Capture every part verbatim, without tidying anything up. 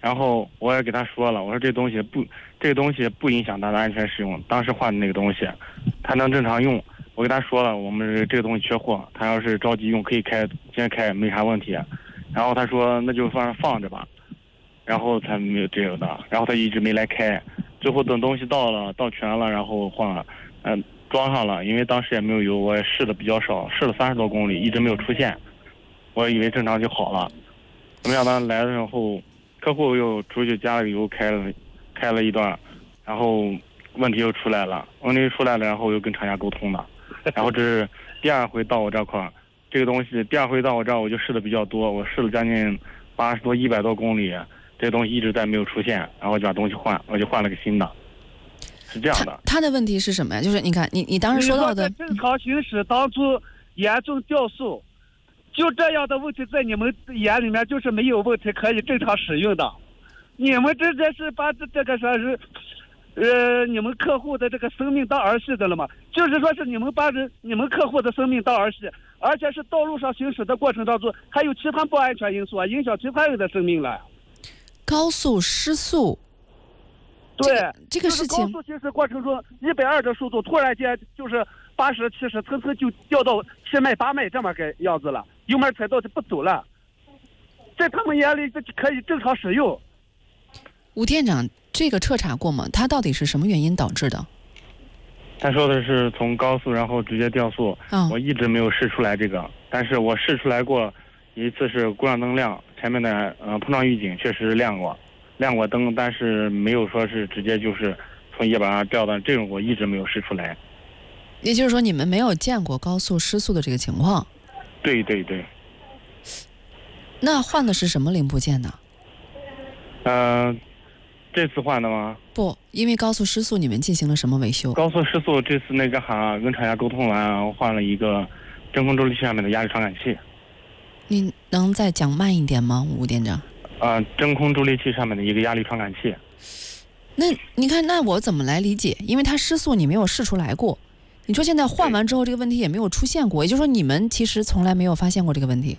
然后我也给他说了，我说这东西不，这个东西不影响他的安全使用。当时换的那个东西，他能正常用。我给他说了，我们这个东西缺货，他要是着急用可以开，先开没啥问题。然后他说那就放放着吧，然后才没有这个的。然后他一直没来开，最后等东西到了，到全了，然后换了，嗯、呃，装上了。因为当时也没有油，我也试的比较少，试了三十多公里，一直没有出现。我以为正常就好了，没想到来的时候。客户又出去加了油，开了开了一段，然后问题又出来了，问题出来了，然后又跟厂家沟通了，然后这是第二回到我这块儿，这个东西第二回到我这儿我就试的比较多，我试了将近八十多一百多公里，这个东西一直在没有出现，然后我就把东西换，我就换了个新的，是这样的。 他, 他的问题是什么呀？就是你看你你当时说到的正常行驶当中严重掉速。就这样的问题在你们眼里面就是没有问题，可以正常使用的。你们这这是把这这个啥是，呃，你们客户的这个生命当儿戏的了吗？就是说是你们把人你们客户的生命当儿戏，而且是道路上行驶的过程当中还有其他不安全因素啊，影响其他人的生命了。 高速失速， 对， 这个、这个事情， 高速行驶过程中一百二的速度，突然间就是八十、七十，层层就掉到七迈、八迈这么个样子了。油门踩到就不走了，在他们眼里这可以正常使用。 吴店长，这个彻查过吗？他到底是什么原因导致的？ 他说的是从高速然后直接掉速，哦、我一直没有试出来这个，但是我试出来过一次是故障灯亮，前面的呃碰撞预警确实亮过，亮过灯，但是没有说是直接就是从一百二掉的，这种我一直没有试出来。 也就是说，你们没有见过高速失速的这个情况？ 对对对。 那换的是什么零部件呢？ 呃，这次换的吗？ 不，因为高速失速，你们进行了什么维修？ 高速失速这次那个哈跟厂家沟通完，换了一个真空助力器上面的压力传感器。 你能再讲慢一点吗，吴店长？ 啊、呃，真空助力器上面的一个压力传感器。 那你看，那我怎么来理解？因为它失速，你没有试出来过。你说现在换完之后，这个问题也没有出现过，也就是说你们其实从来没有发现过这个问题。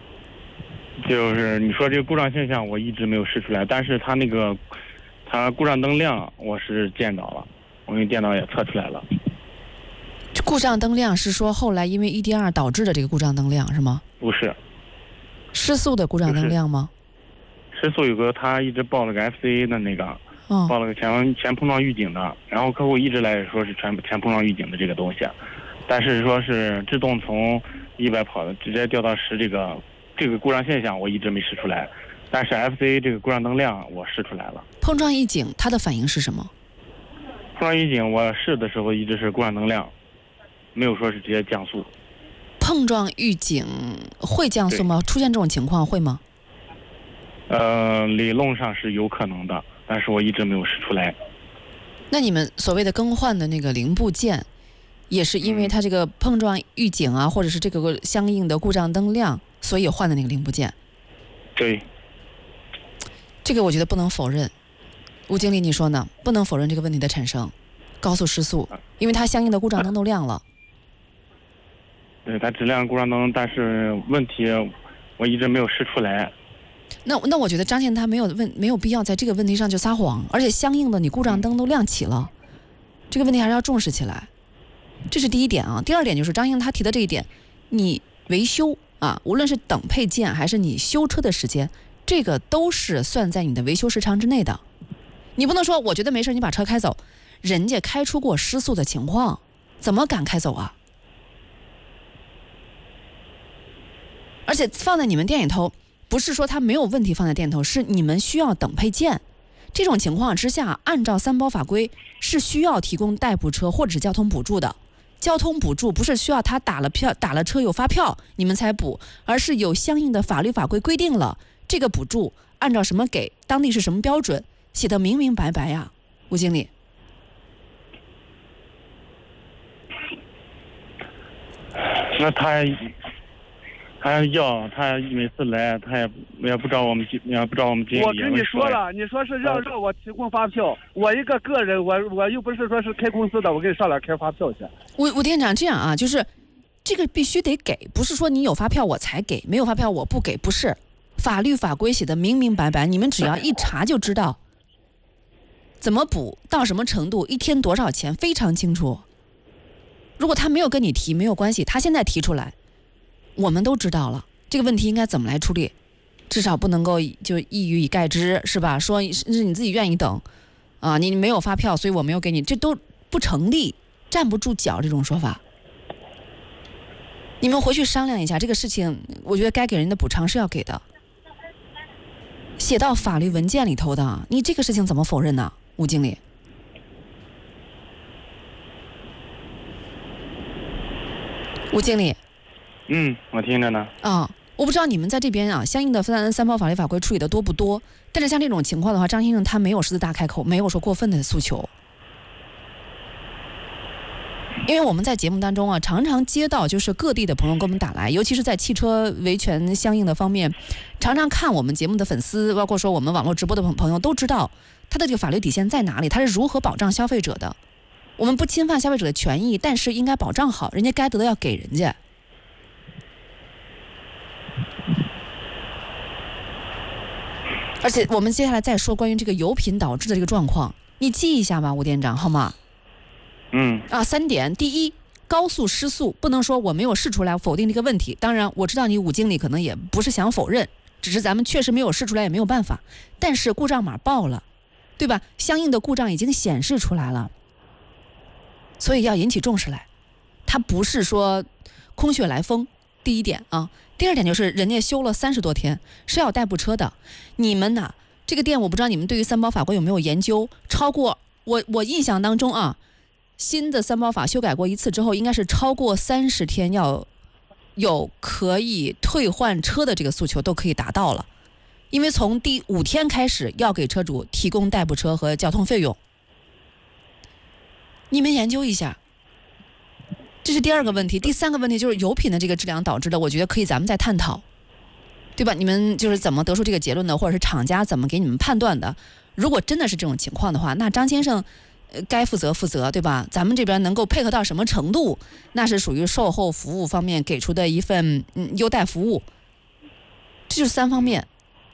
就是你说这个故障现象，我一直没有试出来，但是它那个它故障灯亮，我是见到了，我用电脑也测出来了。 故障灯亮是说后来因为 E D R 导致的这个故障灯亮是吗？ 不是， 失速的故障灯亮吗？ 失速有个他一直报了个 F C A 的那个。哦、报了个前前碰撞预警的，然后客户一直来说是全前碰撞预警的这个东西，但是说是自动从一百跑的直接掉到十，这个这个故障现象我一直没试出来，但是 F C A 这个故障灯亮我试出来了。 碰撞预警它的反应是什么？ 碰撞预警我试的时候一直是故障灯亮，没有说是直接降速。 碰撞预警会降速吗？出现这种情况会吗？ 呃，理论上是有可能的。但是我一直没有试出来。 那你们所谓的更换的那个零部件，也是因为它这个碰撞预警啊，或者是这个相应的故障灯亮，所以换的那个零部件？ 对。 这个我觉得不能否认。吴经理，你说呢？不能否认这个问题的产生，高速失速，因为它相应的故障灯都亮了。 对，它只亮故障灯，但是问题我一直没有试出来。 那那我觉得张先他没有问没有必要在这个问题上就撒谎，而且相应的你故障灯都亮起了，这个问题还是要重视起来，这是第一点啊。第二点就是张先他提的这一点，你维修啊，无论是等配件还是你修车的时间，这个都是算在你的维修时长之内的。你不能说我觉得没事你把车开走，人家开出过失速的情况，怎么敢开走啊？而且放在你们店里头。不是说它没有问题放在店头，是你们需要等配件。这种情况之下，按照三包法规是需要提供代步车或者是交通补助的。交通补助不是需要他打了票打了车有发票你们才补，而是有相应的法律法规规定了这个补助按照什么给，当地是什么标准，写得明明白白呀，吴经理。 那他。他要他每次来，他也也不找我们也不找我们经理。 我跟你说了，你说是让让我提供发票，我一个个人，我我又不是说是开公司的，我给你上哪开发票去？ 吴吴店长，这样啊，就是这个必须得给，不是说你有发票我才给，没有发票我不给，不是。 法律法规写的明明白白，你们只要一查就知道怎么补到什么程度，一天多少钱，非常清楚。如果他没有跟你提没有关系，他现在提出来，我们都知道了这个问题应该怎么来处理，至少不能够就一语以概之，是吧？说是你自己愿意等啊，你没有发票，所以我没有给你，这都不成立，站不住脚这种说法。你们回去商量一下这个事情，我觉得该给人的补偿是要给的，写到法律文件里头的，你这个事情怎么否认呢？吴经理。吴经理。 嗯，我听着呢。 啊，我不知道你们在这边啊，相应的三三包法律法规处理的多不多？但是像这种情况的话，张先生他没有狮子大开口，没有说过分的诉求。因为我们在节目当中啊，常常接到就是各地的朋友给我们打来，尤其是在汽车维权相应的方面，常常看我们节目的粉丝，包括说我们网络直播的朋友都知道他的这个法律底线在哪里，他是如何保障消费者的。我们不侵犯消费者的权益，但是应该保障好，人家该得的要给人家。而且我们接下来再说关于这个油品导致的这个状况，你记一下吧，吴店长，好吗？ 嗯。 啊，三点，第一，高速失速，不能说我没有试出来否定这个问题。当然，我知道你吴经理可能也不是想否认，只是咱们确实没有试出来，也没有办法。但是故障码报了，对吧？相应的故障已经显示出来了，所以要引起重视来。它不是说空穴来风，第一点啊。第二点就是人家修了三十多天，是要代步车的。你们呐，这个店我不知道你们对于三包法规有没有研究？超过我我印象当中啊，新的三包法修改过一次之后，应该是超过三十天要有可以退换车的这个诉求都可以达到了。因为从第五天开始要给车主提供代步车和交通费用，你们研究一下。这是第二个问题。第三个问题就是油品的这个质量导致的，我觉得可以咱们再探讨，对吧？你们就是怎么得出这个结论的，或者是厂家怎么给你们判断的？如果真的是这种情况的话，那张先生呃该负责负责，对吧？咱们这边能够配合到什么程度，那是属于售后服务方面给出的一份嗯优待服务。这就是三方面。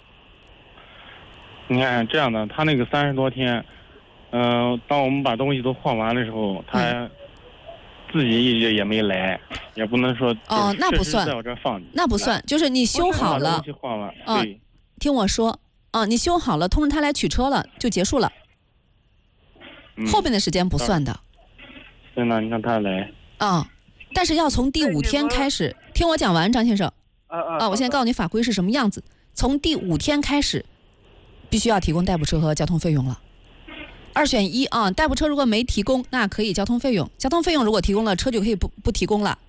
你看这样的，他那个三十多天，嗯、呃，当我们把东西都换完的时候，他、嗯。自己一直也没来，也不能说哦，那不算， 在我这放那不算，就是你修好了， 东西换完， 啊，听我说，啊，你修好了，通知他来取车了，就结束了， 嗯、 后面的时间不算的。 对呢，你让他来。 啊，但是要从第五天开始，听我讲完，张先生。 啊啊！ 啊，我现在告诉你法规是什么样子，从第五天开始，必须要提供代步车和交通费用了。二选一啊，代步车如果没提供，那可以交通费用；交通费用如果提供了，车就可以不不提供了。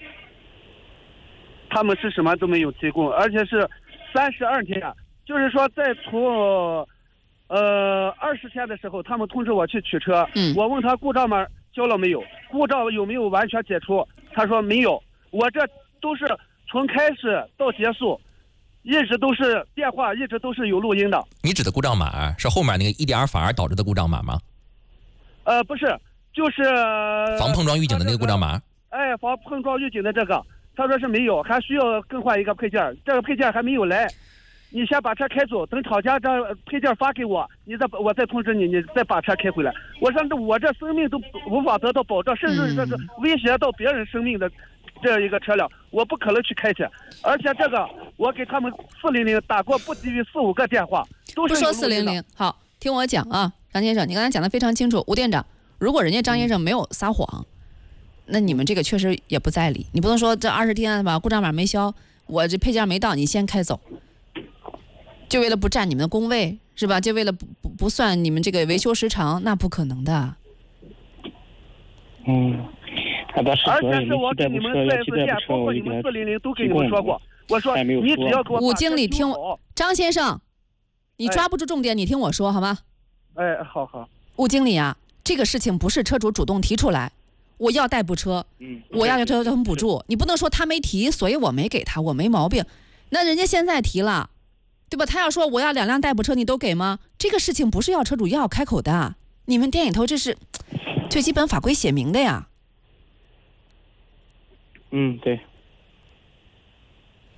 他们是什么都没有提供，而且是三十二天，就是说在从呃二十天的时候，他们通知我去取车， 嗯， 我问他故障码交了没有，故障有没有完全解除，他说没有。我这都是从开始到结束。一直都是电话，一直都是有录音的。 你指的故障码是后面那个 E D R 反而导致的故障码吗？ 呃，不是，就是防碰撞预警的那个故障码。 哎，防碰撞预警的这个，他说是没有，还需要更换一个配件，这个配件还没有来。你先把车开走，等厂家这配件发给我，你再我再通知你，你再把车开回来。我说这我这生命都无法得到保障，甚至这是威胁到别人生命的。这一个车辆我不可能去开去，而且这个我给他们四零零打过不低于四五个电话，都是不说四零零。好，听我讲啊，张先生，你刚才讲的非常清楚。吴店长，如果人家张先生没有撒谎，那你们这个确实也不在理。你不能说这二十天吧，故障码没消，我这配件没到，你先开走，就为了不占你们的工位是吧？就为了不不不算你们这个维修时长，那不可能的。 嗯。 而且是我给你们四 S 店，包括你们四零零都给你们说过。我说你只要给我吴经理听我，张先生，你抓不住重点，你听我说好吗？ 哎，好好。 吴经理啊，这个事情不是车主主动提出来，我要代步车， 嗯， 我要交通补助，你不能说他没提，所以我没给他，我没毛病。那人家现在提了，对吧？他要说我要两辆代步车，你都给吗？这个事情不是要车主要开口的，你们店里头这是最基本法规写明的呀。 嗯，对。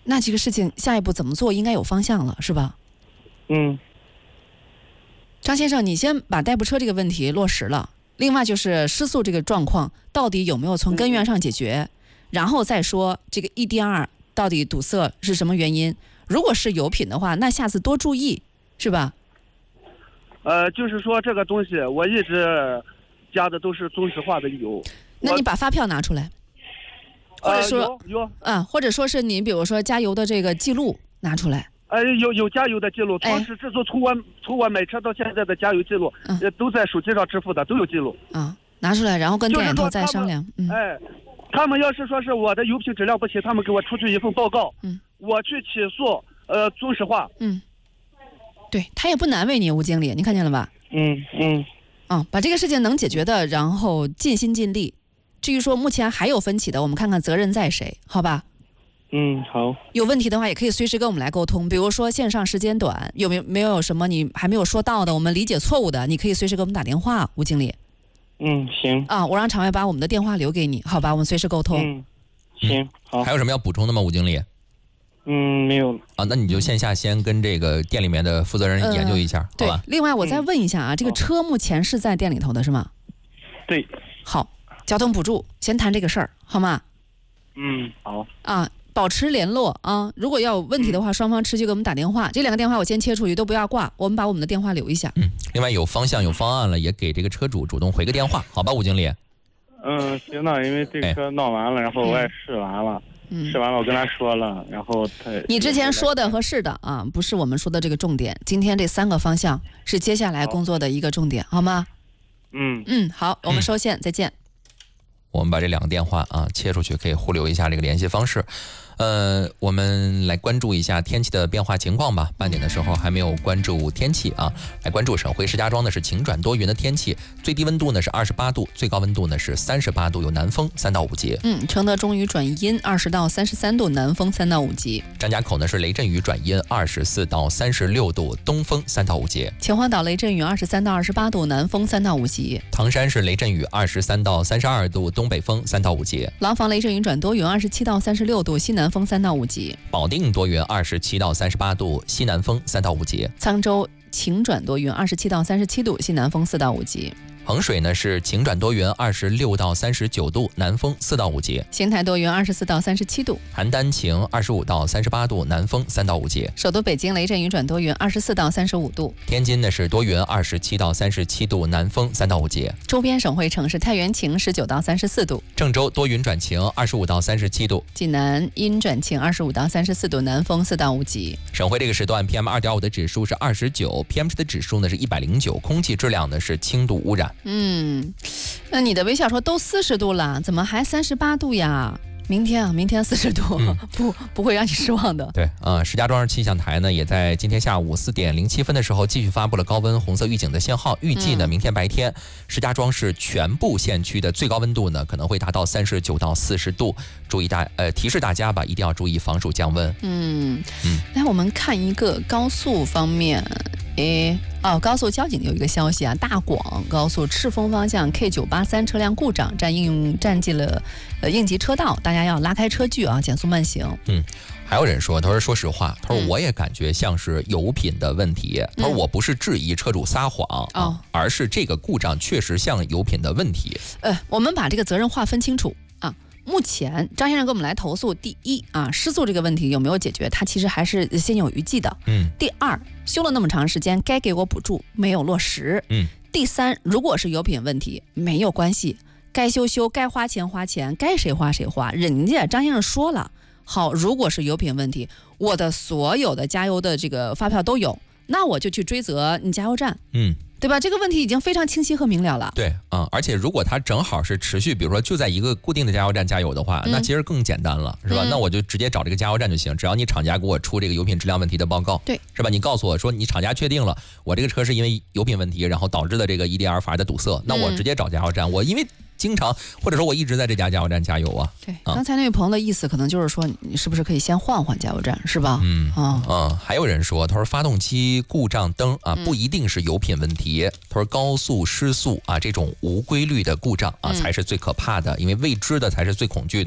那这个事情下一步怎么做应该有方向了，是吧？ 嗯。 张先生，你先把代步车这个问题落实了，另外就是失速这个状况到底有没有从根源上解决，然后再说这个 E D R 到底堵塞是什么原因。如果是油品的话，那下次多注意，是吧？ 呃，就是说这个东西我一直加的都是中石化的油。 那你把发票拿出来，或者说、 呃、有有啊，或者说是你比如说加油的这个记录拿出来。 呃，有有加油的记录，从始至终从我从我买车到现在的加油记录， 嗯、 呃，都在手机上支付的，都有记录。 啊，拿出来，然后跟店里头再商量。 嗯，哎，他们要是说是我的油品质量不行，他们给我出具一份报告， 嗯， 我去起诉呃中石化。 嗯，对他也不难为你，吴经理，你看见了吧？ 嗯嗯。 啊，把这个事情能解决的，然后尽心尽力。至于说目前还有分歧的，我们看看责任在谁，好吧？ 嗯，好。 有问题的话，也可以随时跟我们来沟通。比如说线上时间短，有没有没有什么你还没有说到的，我们理解错误的，你可以随时给我们打电话，吴经理。 嗯，行。 啊，我让场外把我们的电话留给你，好吧？我们随时沟通。 嗯，行，好。 还有什么要补充的吗，吴经理？ 嗯，没有了。 啊，那你就线下先跟这个店里面的负责人研究一下， 呃、 好吧？ 对，另外我再问一下啊，嗯、这个车目前是在店里头的是吗？ 对。 好，交通补助先谈这个事儿，好吗？ 嗯，好。 啊。保持联络啊！如果要有问题的话，双方持续给我们打电话。这两个电话我先切出去，都不要挂，我们把我们的电话留一下。 嗯，另外有方向有方案了，也给这个车主主动回个电话，好吧，吴经理？ 嗯，行，那因为这个车闹完了，然后我也试完了，嗯、试完了我跟他说了，然后他你之前说的和是的啊，不是我们说的这个重点。今天这三个方向是接下来工作的一个重点，好吗？ 嗯嗯，好，我们收线，嗯、再见。 我们把这两个电话啊切出去，可以互留一下这个联系方式。呃，我们来关注一下天气的变化情况吧。半点的时候还没有关注天气啊，来关注省会石家庄的是晴转多云的天气，最低温度呢是二十八度，最高温度呢是三十八度，有南风三到五级。 嗯，承德中雨转阴，二十到三十三度，南风三到五级。 张家口呢是雷阵雨转阴，二十四到三十六度，东风三到五级。 秦皇岛雷阵雨二十三到二十八度，南风三到五级。 唐山是雷阵雨二十三到三十二度，东北风三到五级。 廊坊雷阵雨转多云二十七到三十六度，西南风三到五级。 保定多云二十七到三十八度，西南风三到五级。 沧州晴转多云二十七到三十七度，西南风四到五级。 衡水呢是晴转多云二十六到三十九度，南风四到五级。 邢台多云二十四到三十七度。 邯郸晴二十五到三十八度，南风三到五级。 首都北京雷阵雨转多云二十四到三十五度。 天津呢是多云二十七到三十七度，南风三到五级。 周边省会城市太原晴十九到三十四度。 郑州多云转晴二十五到三十七度。 济南阴转晴二十五到三十四度，南风四到五级。 省会这个时段 P M 二点五 的指数是二十九 ，P M 十的指数呢是一百零九，空气质量呢是轻度污染。 嗯。那你的微笑说都四十度了，怎么还三十八度呀？明天啊，明天四十度，嗯、不不会让你失望的。 对啊、呃，石家庄市气象台呢，也在今天下午四点零七分的时候，继续发布了高温红色预警的信号。预计呢，明天白天，石家庄市全部县区的最高温度呢，可能会达到三十九到四十度。注意大呃，提示大家吧，一定要注意防暑降温。 嗯嗯，来我们看一个高速方面。诶，哦，高速交警有一个消息啊，大广高速赤峰方向 K 九八三车辆故障，占应占进了呃应急车道，大家要拉开车距啊，减速慢行。 嗯，还有人说，他说说实话，他说我也感觉像是油品的问题，嗯、他说我不是质疑车主撒谎、嗯、啊，而是这个故障确实像油品的问题。 呃，我们把这个责任划分清楚啊。目前张先生给我们来投诉，第一啊，失速这个问题有没有解决？他其实还是心有余悸的。 嗯。 第二，修了那么长时间，该给我补助没有落实。 嗯。 第三，如果是油品问题，没有关系，该修修，该花钱花钱，该谁花谁花。人家张先生说了，好，如果是油品问题，我的所有的加油的这个发票都有，那我就去追责你加油站。 嗯。 对吧？这个问题已经非常清晰和明了了。 对啊、嗯，而且如果他正好是持续，比如说就在一个固定的加油站加油的话，嗯、那其实更简单了，是吧？嗯、那我就直接找这个加油站就行，只要你厂家给我出这个油品质量问题的报告， 对， 是吧？你告诉我说你厂家确定了，我这个车是因为油品问题，然后导致的这个 E D R 阀的堵塞，那我直接找加油站，嗯、我因为。经常或者说我一直在这家加油站加油啊。 对，啊、刚才那位朋友的意思可能就是说，你是不是可以先换换加油站，是吧？ 嗯啊嗯，还有人说，他说发动机故障灯啊，不一定是油品问题。他说高速失速啊，这种无规律的故障啊， 嗯、 才是最可怕的，因为未知的才是最恐惧的嘛。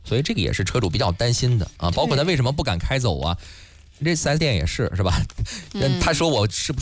所以这个也是车主比较担心的啊。包括他为什么不敢开走啊？这四 S 店也是是吧？ 嗯、 他说我是不是